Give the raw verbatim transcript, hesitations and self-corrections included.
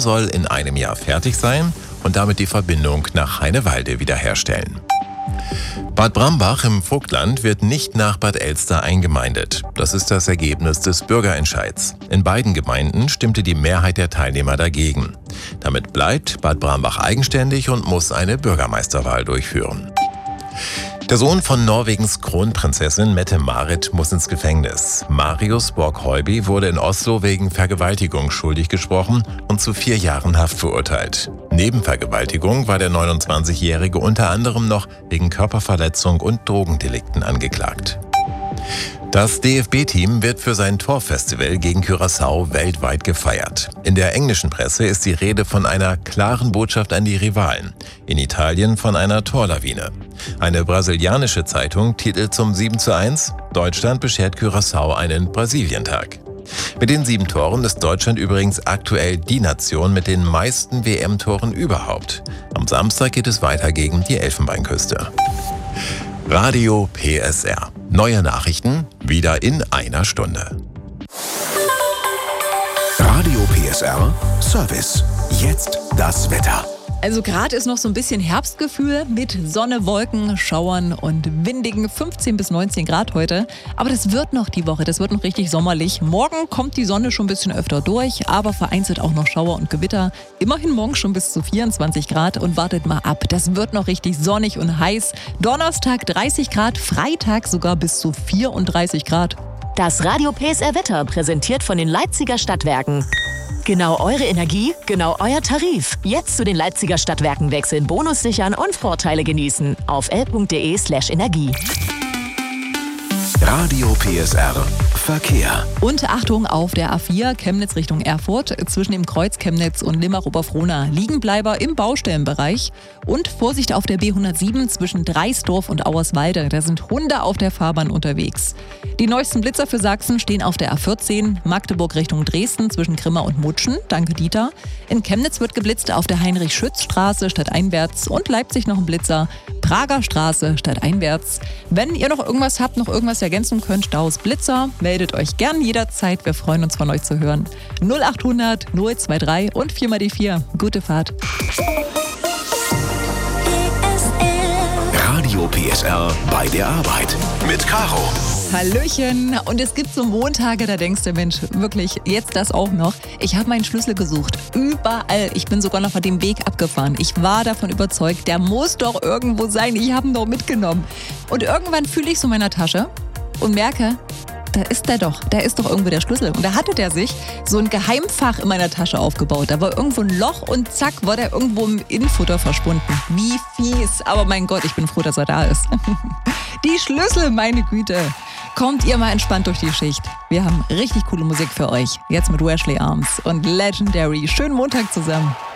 soll in einem Jahr fertig sein und damit die Verbindung nach Heinewalde wiederherstellen. Bad Brambach im Vogtland wird nicht nach Bad Elster eingemeindet. Das ist das Ergebnis des Bürgerentscheids. In beiden Gemeinden stimmte die Mehrheit der Teilnehmer dagegen. Damit bleibt Bad Brambach eigenständig und muss eine Bürgermeisterwahl durchführen. Der Sohn von Norwegens Kronprinzessin Mette-Marit muss ins Gefängnis. Marius Borg-Heuby wurde in Oslo wegen Vergewaltigung schuldig gesprochen und zu vier Jahren Haft verurteilt. Neben Vergewaltigung war der neunundzwanzigjährige unter anderem noch wegen Körperverletzung und Drogendelikten angeklagt. Das D F B-Team wird für sein Torfestival gegen Curaçao weltweit gefeiert. In der englischen Presse ist die Rede von einer klaren Botschaft an die Rivalen, in Italien von einer Torlawine. Eine brasilianische Zeitung titelt zum sieben zu eins, Deutschland beschert Curaçao einen Brasilientag. Mit den sieben Toren ist Deutschland übrigens aktuell die Nation mit den meisten W M-Toren überhaupt. Am Samstag geht es weiter gegen die Elfenbeinküste. Radio P S R. Neue Nachrichten wieder in einer Stunde. Radio P S R Service. Jetzt das Wetter. Also gerade ist noch so ein bisschen Herbstgefühl mit Sonne, Wolken, Schauern und windigen fünfzehn bis neunzehn Grad heute. Aber das wird noch die Woche, das wird noch richtig sommerlich. Morgen kommt die Sonne schon ein bisschen öfter durch, aber vereinzelt auch noch Schauer und Gewitter. Immerhin morgen schon bis zu vierundzwanzig Grad und wartet mal ab, das wird noch richtig sonnig und heiß. Donnerstag dreißig Grad, Freitag sogar bis zu vierunddreißig Grad. Das Radio P S R Wetter präsentiert von den Leipziger Stadtwerken. Genau eure Energie, genau euer Tarif. Jetzt zu den Leipziger Stadtwerken wechseln, Bonus sichern und Vorteile genießen. Auf l punkt de slash Energie. Radio P S R Verkehr. Und Achtung auf der A vier Chemnitz Richtung Erfurt. Zwischen dem Kreuz Chemnitz und Limmer-Oberfrohna Liegenbleiber im Baustellenbereich. Und Vorsicht auf der B hundertsieben zwischen Dreisdorf und Auerswalde. Da sind Hunde auf der Fahrbahn unterwegs. Die neuesten Blitzer für Sachsen stehen auf der A vierzehn, Magdeburg Richtung Dresden zwischen Grimma und Mutschen. Danke, Dieter. In Chemnitz wird geblitzt auf der Heinrich-Schütz-Straße stadteinwärts und Leipzig noch ein Blitzer. Prager Straße stadteinwärts. Wenn ihr noch irgendwas habt, noch irgendwas ergänzen könnt, Staus, Blitzer, meldet euch gern jederzeit. Wir freuen uns, von euch zu hören. null achthundert null dreiundzwanzig und vier mal die vier. Gute Fahrt. Radio P S R bei der Arbeit mit Caro. Hallöchen. Und es gibt so Montage, da denkst du, Mensch, wirklich, jetzt das auch noch. Ich habe meinen Schlüssel gesucht. Überall. Ich bin sogar noch von dem Weg abgefahren. Ich war davon überzeugt, der muss doch irgendwo sein. Ich habe ihn doch mitgenommen. Und irgendwann fühle ich so in meiner Tasche und merke, da ist der doch, da ist doch irgendwo der Schlüssel. Und da hatte der sich so ein Geheimfach in meiner Tasche aufgebaut. Da war irgendwo ein Loch und zack, war der irgendwo im Innenfutter verschwunden. Wie fies. Aber mein Gott, ich bin froh, dass er da ist. Die Schlüssel, meine Güte. Kommt ihr mal entspannt durch die Schicht. Wir haben richtig coole Musik für euch. Jetzt mit Ashley Arms und Legendary. Schönen Montag zusammen.